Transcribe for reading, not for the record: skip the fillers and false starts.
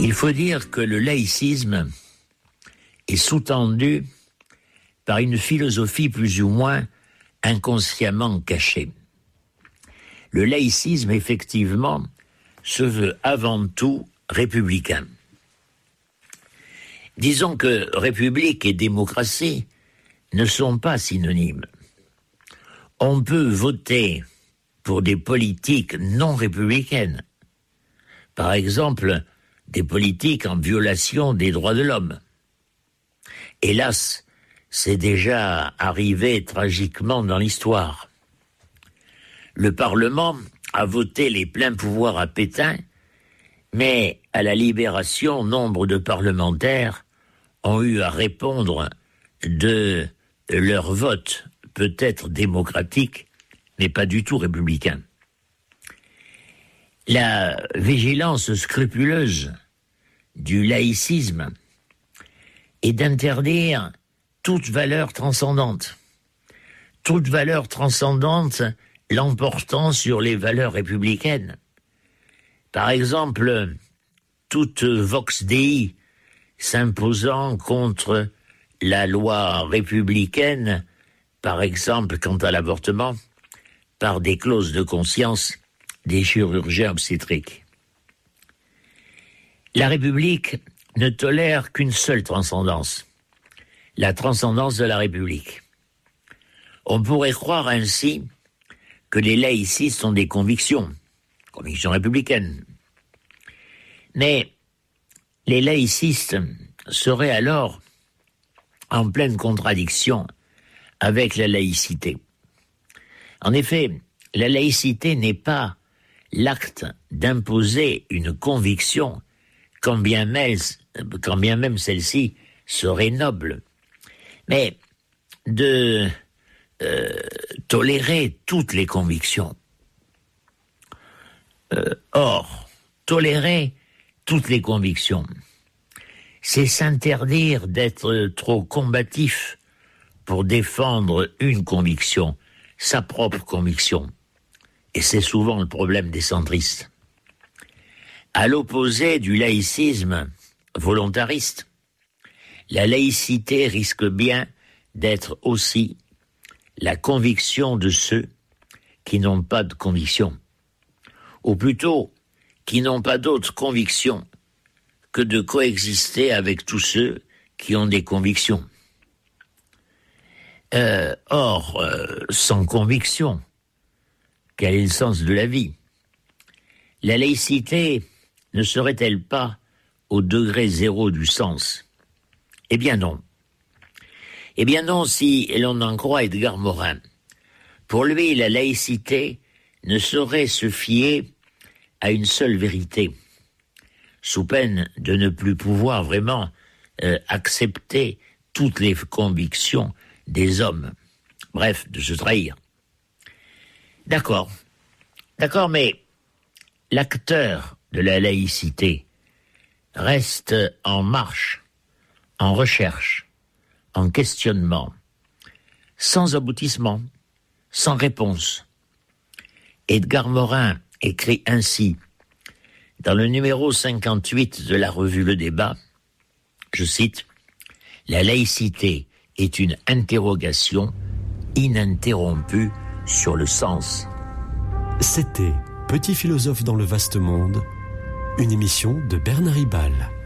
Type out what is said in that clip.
Il faut dire que le laïcisme est sous-tendu par une philosophie plus ou moins inconsciemment cachée. Le laïcisme, effectivement, se veut avant tout républicain. Disons que république et démocratie ne sont pas synonymes. On peut voter pour des politiques non républicaines. Par exemple, des politiques en violation des droits de l'homme. Hélas, c'est déjà arrivé tragiquement dans l'histoire. Le Parlement a voté les pleins pouvoirs à Pétain, mais à la Libération, nombre de parlementaires ont eu à répondre de leur vote, peut-être démocratique, mais pas du tout républicain. La vigilance scrupuleuse du laïcisme est d'interdire toute valeur transcendante. Toute valeur transcendante l'emportant sur les valeurs républicaines. Par exemple, toute vox dei s'imposant contre la loi républicaine, par exemple quant à l'avortement, par des clauses de conscience des chirurgiens obstétriques. La République ne tolère qu'une seule transcendance, la transcendance de la République. On pourrait croire ainsi que les laïcistes ont des convictions républicaines. Mais les laïcistes seraient alors en pleine contradiction avec la laïcité. En effet, la laïcité n'est pas l'acte d'imposer une conviction, quand bien même celle-ci serait noble, mais de tolérer toutes les convictions. Or, tolérer toutes les convictions, c'est s'interdire d'être trop combatif pour défendre une conviction, sa propre conviction. Et c'est souvent le problème des centristes. À l'opposé du laïcisme volontariste, la laïcité risque bien d'être aussi la conviction de ceux qui n'ont pas de conviction, ou plutôt qui n'ont pas d'autre conviction que de coexister avec tous ceux qui ont des convictions. Or, sans conviction, quel est le sens de la vie? La laïcité ne serait-elle pas au degré zéro du sens? Eh bien non. Eh bien non, si l'on en croit Edgar Morin. Pour lui, la laïcité ne saurait se fier à une seule vérité, sous peine de ne plus pouvoir vraiment accepter toutes les convictions des hommes. Bref, de se trahir. D'accord, mais l'acteur de la laïcité reste en marche, en recherche, en questionnement, sans aboutissement, sans réponse. Edgar Morin écrit ainsi, dans le numéro 58 de la revue Le Débat, je cite, « La laïcité est une interrogation ininterrompue sur le sens. » C'était Petit philosophe dans le vaste monde, une émission de Bernard Ribal.